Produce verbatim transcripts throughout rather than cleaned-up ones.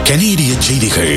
கனேடிய செய்திகள்.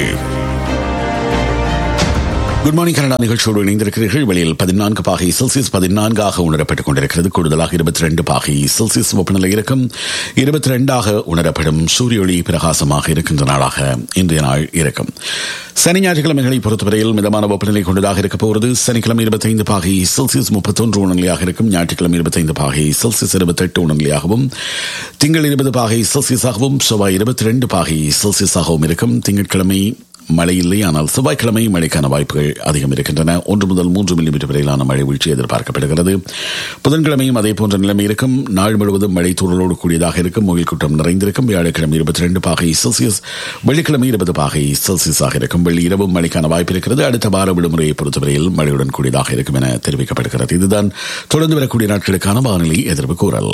Good morning Canada நிகழ்ச்சியோடு இணைந்திருக்கிறீர்கள். வெளியில் பதினான்கு பாகை செல்சியஸ் பதினான்காக உணரப்பட்டுக் கொண்டிருக்கிறது. கூடுதலாக இருபத்தி ரெண்டு பாகை செல்சியஸ் வெப்பநிலை இருக்கும். இருபத்தி ரெண்டாக உணரப்படும் சூரிய ஒளி பிரகாசமாக இருக்கின்ற நாளாக இன்றைய நாள் இருக்கும். சனி ஞாயிற்றுக்கிழமைகளை பொறுத்தவரையில் மிதமான வெப்பநிலை கொண்டதாக இருக்க போகிறது. சனிக்கிழமை இருபத்தி ஐந்து பாகை செல்சியஸ் முப்பத்தொன்று உணர்நிலையாக இருக்கும். ஞாயிற்றுக்கிழமை இருபத்தி ஐந்து பாகை செல்சியஸ் இருபத்தி எட்டு உணர்நிலையாகவும், திங்கள் இருபது பாகை செல்சியஸாகவும், செவ்வாய் இருபத்தி ரெண்டு பாகை செல்சியஸாகவும் இருக்கும். திங்கட்கிழமை மழை இல்லை, ஆனால் செவ்வாய்க்கிழமை மழைக்கான வாய்ப்புகள் அதிகம் இருக்கின்றன. ஒன்று முதல் மூன்று மில்லிமீட்டர் வரையிலான மழை வீழ்ச்சி எதிர்பார்க்கப்படுகிறது. புதன்கிழமையும் அதே போன்ற நிலைமை இருக்கும். நாள் முழுவதும் மழை தூறலோடு கூடியதாக இருக்கும். முகில் கூட்டம் நிறைந்திருக்கும். வியாழக்கிழமை இருபத்தி ரெண்டு பாகை செல்சியஸ், வெள்ளிக்கிழமை இருபது பாகை செல்சியஸாக இருக்கும். வெள்ளி இரவும் மழைக்கான வாய்ப்பு இருக்கிறது. அடுத்த வார விடுமுறையை பொறுத்தவரையில் மழையுடன் கூடியதாக இருக்கும் என தெரிவிக்கப்படுகிறது. இதுதான் தொடர்ந்து வரக்கூடிய நாட்களுக்கான வானிலை எதிர்ப்பு கூறல்.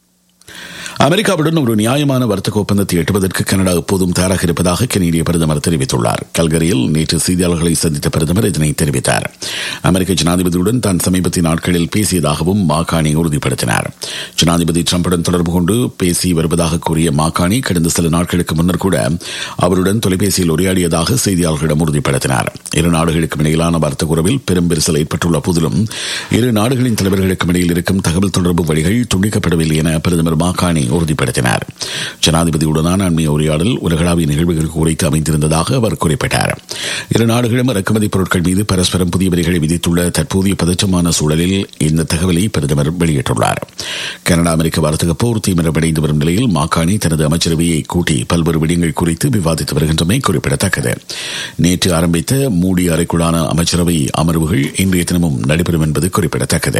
அமெரிக்காவுடன் ஒரு நியாயமான வர்த்தக ஒப்பந்தத்தை எட்டுவதற்கு கனடா எப்போதும் தயாராக இருப்பதாக கனேடிய பிரதமர் தெரிவித்துள்ளார். கல்கரியில் நேற்று செய்தியாளர்களை சந்தித்த பிரதமர் இதனை தெரிவித்தார். அமெரிக்க ஜனாதிபதியுடன் தான் சமீபத்திய நாட்களில் பேசியதாகவும் மாகாணி உறுதிப்படுத்தினார். ஜனாதிபதி டிரம்புடன் தொடர்பு கொண்டு பேசி வருவதாக கூறிய மாகாணி கடந்த சில நாட்களுக்கு முன்னர் கூட அவருடன் தொலைபேசியில் உரையாடியதாக செய்தியாளர்களிடம் உறுதிப்படுத்தினார். இரு நாடுகளுக்கும் இடையிலான வர்த்தக உறவில் பெரும் விரிசல் ஏற்பட்டுள்ள போதிலும் இரு நாடுகளின் தலைவர்களுக்கும் இடையில் இருக்கும் தகவல் தொடர்பு வழிகள் துண்டிக்கப்படவில்லை என பிரதமர் மாகாணி உறுதிப்படுத்தினார். ஜனாதிபதியுடனான அண்மைய உரையாடல் உலகளாவிய நிகழ்வுகளுக்கு உரைத்து அமைந்திருந்ததாக அவர் குறிப்பிட்டார். இரு நாடுகளும் இறக்குமதி பொருட்கள் மீது பரஸ்பரம் புதிய வரிகளை விதித்துள்ள தற்போதைய பதற்றமான சூழலில் இந்த தகவலை பிரதமர் வெளியிட்டுள்ளார். கனடா அமெரிக்க வர்த்தக போர் தீவிரமடைந்து வரும் நிலையில் மாகாணி தனது அமைச்சரவையை கூட்டி பல்வேறு விடயங்கள் குறித்து விவாதித்து வருகின்றமை குறிப்பிடத்தக்கது. நேற்று ஆரம்பித்த மூடிய அறைக்குள்ளான அமைச்சரவை அமர்வுகள் இன்றைய தினமும் நடைபெறும் என்பது குறிப்பிடத்தக்கது.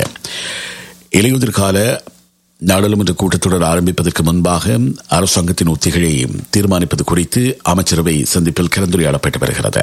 இலையுதிர்கால நாடாளுமன்ற கூட்டத்தொடர் ஆரம்பிப்பதற்கு முன்பாக அரசாங்கத்தின் உத்திகளை தீர்மானிப்பது குறித்து அமைச்சரவை சந்திப்பில் கலந்துரையாடப்பட்டு வருகிறது.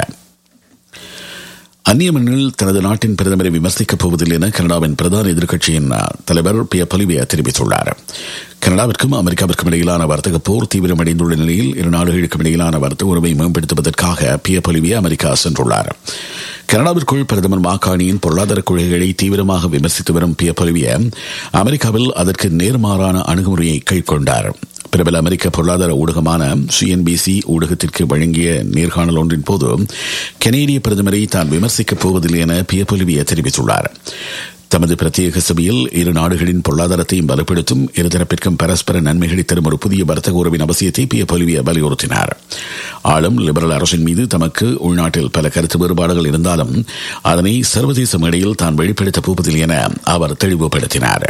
அந்நிய மண்ணில் தனது நாட்டின் பிரதமரை விமர்சிக்கப் போவதில்லை என கனடாவின் பிரதான எதிர்க்கட்சியின் தலைவர் பியர் பொலிவியா தெரிவித்துள்ளார். கனடாவிற்கும் அமெரிக்காவிற்கும் இடையிலான வர்த்தக போர் தீவிரமடைந்துள்ள நிலையில் இரு நாடுகளுக்கும் இடையிலான வர்த்தக உறவை மேம்படுத்துவதற்காக பியர் பொலிவியா அமெரிக்கா சென்றுள்ளார். கனடாவிற்குள் பிரதமர் மாகாணியின் பொருளாதார கொள்கைகளை தீவிரமாக விமர்சித்து வரும் பியர் பொலிவியா அமெரிக்காவில் அதற்கு நேர்மாறான அணுகுமுறையை கைக்கொண்டார். பிரபல அமெரிக்க பொருளாதார ஊடகமான சிஎன்பிசி ஊடகத்திற்கு வழங்கிய நேர்காணல் ஒன்றின் போது கனேடிய பிரதமரை தான் விமர்சிக்கப் போவதில்லை என பியர் பொலிவியா தெரிவித்துள்ளார். தமது பிரத்யேக சபையில் இரு நாடுகளின் பொருளாதாரத்தையும் பலப்படுத்தும், இருதரப்பிற்கும் பரஸ்பர நன்மைகளை தரும் ஒரு புதிய வர்த்தக உறவின் அவசியத்தை பியர் பொலிவியா வலியுறுத்தினார். ஆளும் லிபரல் அரசின் மீது தமக்கு உள்நாட்டில் பல கருத்து வேறுபாடுகள் இருந்தாலும் அதனை சர்வதேச மேடையில் தான் வெளிப்படுத்தப் போவதில்லை என அவர் தெளிவுபடுத்தினார்.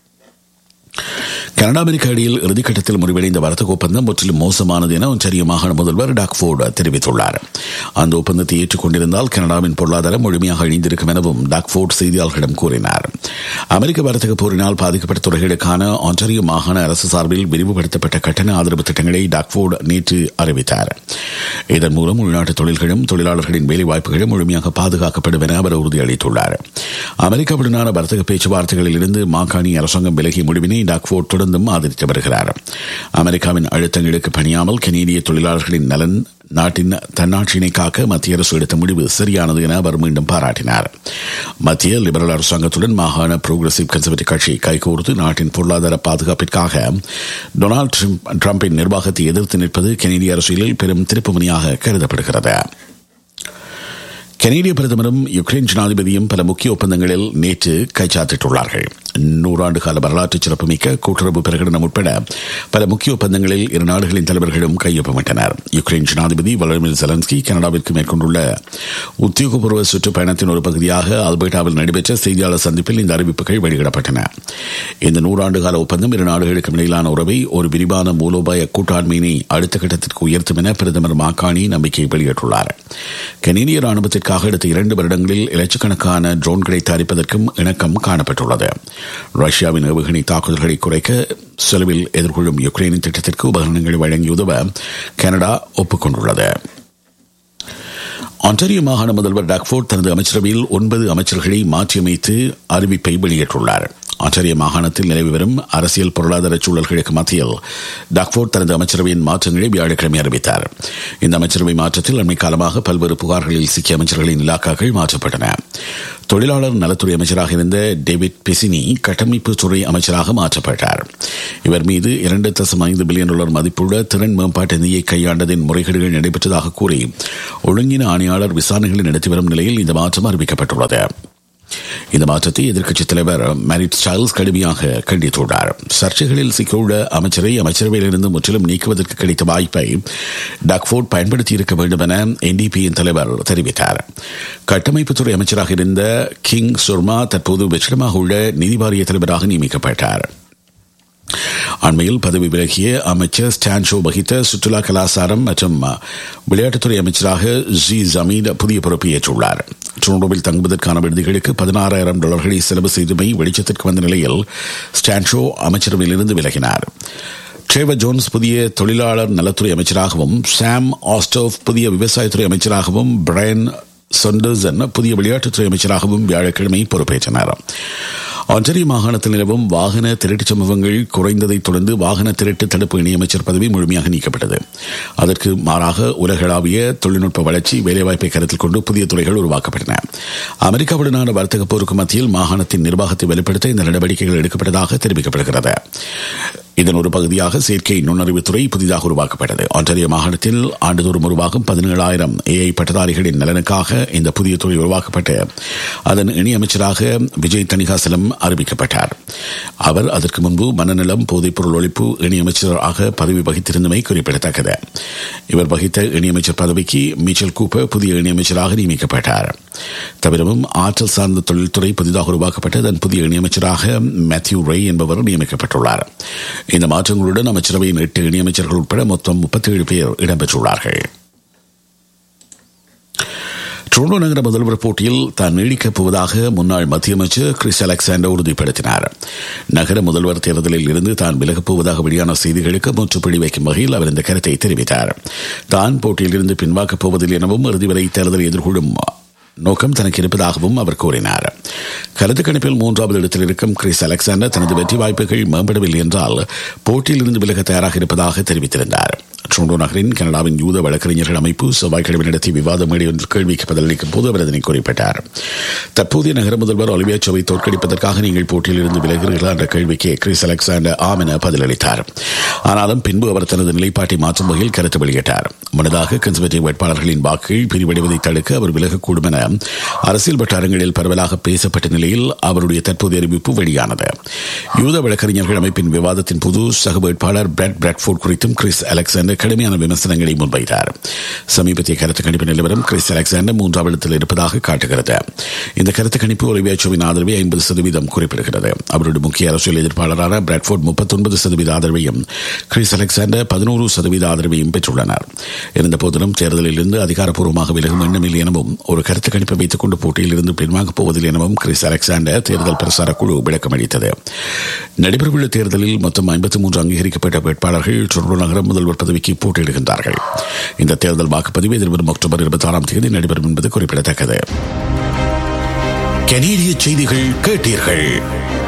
கனடா அமெரிக்கா இடையில் இறுதிக்கட்டத்தில் முடிவடைந்த வர்த்தக ஒப்பந்தம் முற்றிலும் மோசமானது என ஒன்டாரியோ மாகாண முதல்வர் டாக் ஃபோர்டு தெரிவித்துள்ளார். அந்த ஒப்பந்தத்தை ஏற்றுக்கொண்டிருந்தால் கனடாவின் பொருளாதாரம் முழுமையாக இணைந்திருக்கும் எனவும் டாக் ஃபோர்டு செய்தியாளர்களிடம் கூறினார். அமெரிக்க வர்த்தக போரினால் பாதிக்கப்பட்ட துறைகளுக்கான ஒன்டாரியோ மாகாண அரசு சார்பில் விரிவுபடுத்தப்பட்ட கட்டண ஆதரவு திட்டங்களை டாக் ஃபோர்டு நேற்று அறிவித்தார். இதன் மூலம் உள்நாட்டு தொழில்களும் தொழிலாளர்களின் வேலைவாய்ப்புகளும் முழுமையாக பாதுகாக்கப்படும் என அவர் உறுதியளித்துள்ளார். அமெரிக்காவுடனான வர்த்தக பேச்சுவார்த்தைகளில் இருந்து மாகாணி அரசாங்கம் விலகிய முடிவினை டாக் ஃபோர்டு தொடர்ந்தும் ஆதரித்து வருகிறார். அமெரிக்காவின் அழுத்தங்களுக்கு பணியாமல் கனேடிய தொழிலாளர்களின் நலன், நாட்டின் தன்னாட்சியினை காக்க மத்திய அரசு எடுத்த முடிவு சரியானது என அவர் மீண்டும் பாராட்டினார். மத்திய லிபரல் அரசாங்கத்துடன் மாகாண புரோகிரசிவ் கன்சர்வேட்டிவ் கட்சி கைகோர்த்து நாட்டின் பொருளாதார பாதுகாப்பிற்காக டொனால்டு டிரம்பின் நிர்வாகத்தை எதிர்த்து நிற்பது கனேடிய அரசியலில் பெரும் திருப்புமுனையாக கருதப்படுகிறது. கனேடிய பிரதமரும் யுக்ரைன் ஜனாதிபதியும் பல முக்கிய ஒப்பந்தங்களில் நேற்று கைச்சாத்திட்டுள்ளார்கள். நூறாண்டு கால வரலாற்று சிறப்புமிக்க கூட்டுறவு பிரகடனம் உட்பட பல முக்கிய ஒப்பந்தங்களில் இரு நாடுகளின் தலைவர்களும் கையொப்பமிட்டனர். யுக்ரைன் ஜனாதிபதி வளடிமிர் ஜெலன்ஸ்கி கனடாவிற்கு மேற்கொண்டுள்ள உத்தியோகபூர்வ சுற்றுப்பயணத்தின் ஒரு பகுதியாக ஆல்பர்டாவில் நடைபெற்ற செய்தியாளர் சந்திப்பில் இந்த அறிவிப்புகள் வெளியிடப்பட்டன. இந்த நூறாண்டு கால ஒப்பந்தம் இரு நாடுகளுக்கும் இடையிலான உறவை ஒரு விரிவான மூலோபாய கூட்டாண்மையினை அடுத்த கட்டத்திற்கு உயர்த்தும் என பிரதமர் மாகாணி நம்பிக்கை வெளியிட்டுள்ளார். கனேடிய ராணுவத்திற்கு அடுத்த இரண்டு வருடங்களில் லட்சக்கணக்கான ட்ரோன்களை தயாரிப்பதற்கும் இணக்கம் காணப்பட்டுள்ளது. ரஷ்யாவின் ஏவுகணை தாக்குதல்களை குறைக்க செலவில் எதிர்கொள்ளும் யுக்ரைனின் திட்டத்திற்கு உபகரணங்களை வழங்கி உதவ கனடா ஒப்புக்கொண்டுள்ளது. ஒன்டாரியோ மாகாண முதல்வர் டாக் ஃபோர்டு தனது அமைச்சரவையில் ஒன்பது அமைச்சர்களை மாற்றியமைத்து அறிவிப்பை வெளியிட்டுள்ளார். ஆன்டாரியோ மாகாணத்தில் நிலவி வரும் அரசியல் பொருளாதார சூழல்களுக்கு மத்தியில் டக்ஃபோர்ட் தனது அமைச்சரவையின் மாற்றங்களை வியாழக்கிழமை அறிவித்தார். இந்த அமைச்சரவை மாற்றத்தில் அண்மை காலமாக பல்வேறு புகார்களில் சிக்கிய அமைச்சர்களின் இலாக்காக்கள் மாற்றப்பட்டன. தொழிலாளர் நலத்துறை அமைச்சராக இருந்த டேவிட் பெசினி கட்டமைப்பு துறை அமைச்சராக மாற்றப்பட்டார். இவர் மீது இரண்டு தசம் ஐந்து பில்லியன் டாலர் மதிப்புள்ள திறன் மேம்பாட்டு நிதியை கையாண்டதின் முறைகேடுகள் நடைபெற்றதாக கூறி ஒழுங்கின ஆணையாளர் விசாரணைகளை நடத்தி வரும் நிலையில் இந்த மாற்றம் அறிவிக்கப்பட்டுள்ளது. இந்த மாற்றத்தை எதிர்க்கட்சித் தலைவர் மேரிட் ஸ்டைல்ஸ் கடுமையாக கண்டித்துள்ளார். சர்ச்சைகளில் சிக்கியுள்ள அமைச்சரை அமைச்சரவையிலிருந்து முற்றிலும் நீக்குவதற்கு கிடைத்த வாய்ப்பை டக்ஃபோர்ட் பயன்படுத்தி இருக்க வேண்டும் என என்டிபியின் தலைவர் தெரிவித்தார். கட்டமைப்புத்துறை அமைச்சராக இருந்த கிங் சுர்மா தற்போது வெற்றிடமாக உள்ள நிதி வாரிய தலைவராக நியமிக்கப்பட்டார். அண்மையில் பதவி விலகிய அமைச்சர் ஸ்டான்ஷோ வகித்த சுற்றுலா கலாச்சாரம் மற்றும் விளையாட்டுத்துறை அமைச்சராக ஜி ஜமீன் புதிய பொறுப்பை ஏற்றுள்ளார். டொரண்டோவில் தங்குவதற்கான விடுதிகளுக்கு பதினாறாயிரம் டாலர்களை செலவு செய்தமை வெளிச்சத்திற்கு வந்த நிலையில் ஸ்டான்ஷோ அமைச்சரவையிலிருந்து விலகினார். ட்ரேவர் ஜோன்ஸ் புதிய தொழிலாளர் நலத்துறை அமைச்சராகவும், சாம் ஆஸ்டோவ் புதிய விவசாயத்துறை அமைச்சராகவும், பிரையன் சொண்டர்சன் புதிய விளையாட்டுத்துறை அமைச்சராகவும் வியாழக்கிழமை பொறுப்பேற்றனர். ஆன்டாரியோ மாகாணத்தில் நிலவும் வாகன திருட்டு சம்பவங்கள் குறைந்ததைத் தொடர்ந்து வாகன திருட்டு தடுப்பு இணையமைச்சர் பதவி முழுமையாக நீக்கப்பட்டது. அதற்கு மாறாக உலகளாவிய தொழில்நுட்ப வளர்ச்சி, வேலைவாய்ப்பை கருத்தில் கொண்டு புதிய துறைகள் உருவாக்கப்பட்டன. அமெரிக்காவுடனான வர்த்தக போருக்கு மத்தியில் மாகாணத்தின் நிர்வாகத்தை வெளிப்படுத்த இந்த நடவடிக்கைகள் எடுக்கப்பட்டதாக தெரிவிக்கப்படுகிறது. இதன் ஒரு பகுதியாக செயற்கை நுண்ணறிவுத்துறை புதிதாக உருவாக்கப்பட்டது. ஆன்டாரியோ மாகாணத்தில் ஆண்டுதோறும் உருவாகும் பதினேழாயிரம் ஏஐ பட்டதாரிகளின் நலனுக்காக இந்த புதிய துறை உருவாக்கப்பட்டு அதன் இணையமைச்சராக விஜய் தணிகாசலம் அறிவிக்கப்பட்டார். அவர் அதற்கு முன்பு மனநலம், போதைப்பொருள் ஒழிப்பு இணையமைச்சராக பதவி வகித்திருந்தமை குறிப்பிடத்தக்கது. இவர் வகித்த இணையமைச்சர் பதவிக்கு மிச்சல் கூப்பர் புதிய இணையமைச்சராக நியமிக்கப்பட்டார். தவிரவும் ஆற்றல் சார்ந்த தொழில்துறை புதிதாக உருவாக்கப்பட்டு அதன் புதிய இணையமைச்சராக மேத்யூ ரே என்பவர் நியமிக்கப்பட்டுள்ளார். இந்த மாற்றங்களுடன் அமைச்சரவையின் எட்டு இணையமைச்சர்கள் உட்பட மொத்தம் முப்பத்தி ஏழு பேர் இடம்பெற்றுள்ளார்கள். டொரண்டோ நகர முதல்வர் போட்டியில் தான் நீடிக்கப் போவதாக முன்னாள் மத்திய அமைச்சர் கிறிஸ் அலெக்சாண்டர் உறுதிப்படுத்தினார். நகர முதல்வர் தேர்தலில் இருந்து தான் விலகப் போவதாக வெளியான செய்திகளுக்கு முற்றுப்புள்ளி வைக்கும் வகையில் அவர் இந்த கருத்தை தெரிவித்தார். தான் போட்டியில் இருந்து பின்வாக்கப் போவதில்லை எனவும் இறுதி வரை தேர்தலை எதிர்கொள்ளும் நோக்கம் தனக்கு இருப்பதாகவும் அவர் கூறினார். கருத்து கணிப்பில் மூன்றாவது இடத்தில் இருக்கும் கிறிஸ் அலெக்சாண்டர் தனது வெற்றி வாய்ப்புகள் மேம்படவில்லை என்றால் போட்டியில் இருந்து விலக தயாராக இருப்பதாக தெரிவித்திருந்தார். டொரண்டோ நகரின் கனடாவின் யூத வழக்கறிஞர்கள் அமைப்பு செவ்வாய்க்கிழமை நடத்திய விவாத மேடை ஒன்று கேள்விக்கு பதிலளிக்கும் போது அவர் அதனை குறிப்பிட்டார். தற்போதைய நகர முதல்வர் ஒலிவியா சோவை தோற்கடிப்பதற்காக நீங்கள் போட்டியில் இருந்து விலகுகிறீர்களா என்ற கேள்விக்கு கிறிஸ் அலெக்சாண்டர் ஆம் என பதிலளித்தார். ஆனாலும் பின்பு அவர் தனது நிலைப்பாட்டை மாற்றும் வகையில் கருத்து வெளியிட்டார். முன்னதாக கன்சர்வேட்டிவ் வேட்பாளர்களின் வாக்குகள் பிரிவடைவதை தடுக்க அவர் விலகக்கூடும் என அரசியல் வட்டாரங்களில் பரவலாக பேசப்பட்ட நிலையில் அவருடைய தற்போதைய அறிவிப்பு வெளியானது. யூத வழக்கறிஞர்கள் அமைப்பின் விவாதத்தின் போது சக வேட்பாளர் பிரெட் பிரெட்ஃபோர்ட் குறித்தும் கிறிஸ் அலெக்சாண்டர் கடுமையான விமர்சனங்களை முன்வைத்தார். சமீபத்திய கருத்து கணிப்பு நிலவரம் கிறிஸ் அலெக்சாண்டர் மூன்றாவது இடத்தில் இருப்பதாக காட்டுகிறது. இந்த கருத்து கணிப்பு ஒலிவியா சோவின் ஆதரவை ஐம்பது சதவீதம் குறிப்பிடுகிறது. அவருடைய முக்கிய அரசியல் எதிர்ப்பாளரான பிரெட்ஃபோர்ட் முப்பத்தி ஒன்பது சதவீத ஆதரவையும் கிறிஸ் அலெக்சாண்டர் பதினோரு சதவீத ஆதரவையும் பெற்றுள்ளனர். இருந்தபோதிலும் தேர்தலில் இருந்து அதிகாரப்பூர்வமாக விலகும் எண்ணமில்லை எனவும் ஒரு கருத்து கணிப்பை வைத்துக் கொண்டு போட்டியில் இருந்து பின்வாங்கப் போவதில்லை எனவும் கிறிஸ் அலெக்சாண்டர் தேர்தல் பிரசார குழு விளக்கம் அளித்தது. நடைபெறவுள்ள தேர்தலில் மொத்தம் ஐம்பத்தி மூன்று அங்கீகரிக்கப்பட்ட வேட்பாளர்கள் டொரண்டோ நகர முதல்வர் பதவிக்கு போட்டியிடுகின்றார்கள். இந்த தேர்தல் வாக்குப்பதிவு எதிர்வரும் அக்டோபர் இருபத்தி ஆறாம் தேதி நடைபெறும் என்பது குறிப்பிடத்தக்கது. கனேடிய செய்திகள் கேட்டீர்கள்.